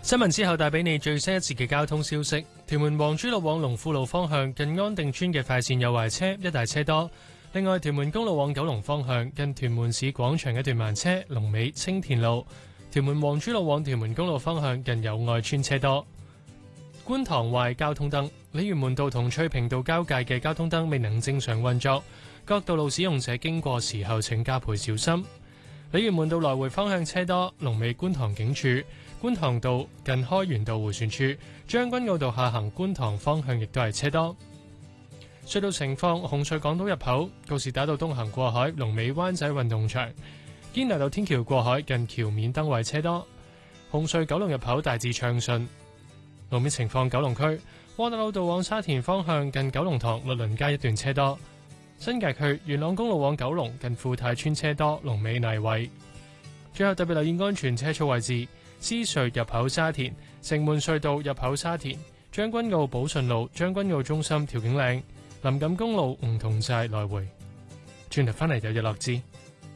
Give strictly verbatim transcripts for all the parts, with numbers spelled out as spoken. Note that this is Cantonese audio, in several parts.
新聞之後帶俾你最新一節嘅交通消息。屯門黃珠路往龍富路方向近安定村嘅快線有壞車，一大車多。另外，屯門公路往九龍方向近屯門市廣場一段慢車，龍尾青田路。屯門黃珠路往屯門公路方向近友愛村車多。觀塘壞交通燈，鯉魚門道同翠屏道交界嘅交通燈未能正常運作，各道路使用者經過時候請加倍小心。鯉魚門道來回方向車多，龍尾觀塘警署。觀塘道近開源道迴旋處，將軍澳道下行觀塘方向亦都係車多。隧道情況：紅隧港島入口告士打道東行過海，龍尾灣仔運動場；堅拿道天橋過海近橋面燈位車多。紅隧九龍入口大致暢順。路面情況：九龍區窩打老道往沙田方向近九龍塘律倫街一段車多。新界區元朗公路往九龍近富泰村車多，龍尾泥圍。最後特別留意安全車速位置。獅隧入口沙田、城門隧道入口沙田、將軍澳寶順路、將軍澳中心調景嶺、林錦公路梧桐寨來回。轉頭返嚟有日落知。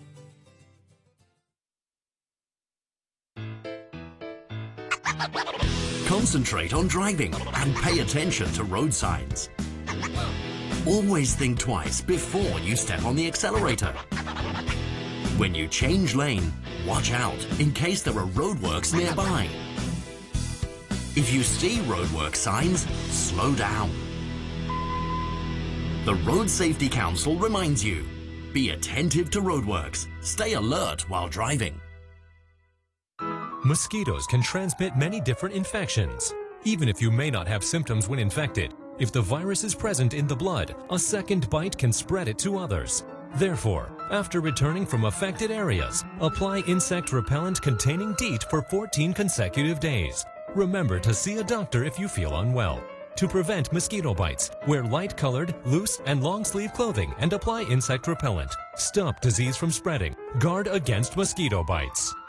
Concentrate on driving and pay attention to road signs. Always think twice before you step on the accelerator. When you change lane, watch out in case there are roadworks nearby. If you see roadwork signs, slow down. The Road Safety Council reminds you, be attentive to roadworks, stay alert while driving. Mosquitoes can transmit many different infections. Even if you may not have symptoms when infected, if the virus is present in the blood, a second bite can spread it to others. Therefore, after returning from affected areas, apply insect repellent containing DEET for fourteen consecutive days. Remember to see a doctor if you feel unwell. To prevent mosquito bites, wear light-colored, loose, and long-sleeve clothing and apply insect repellent. Stop disease from spreading. Guard against mosquito bites.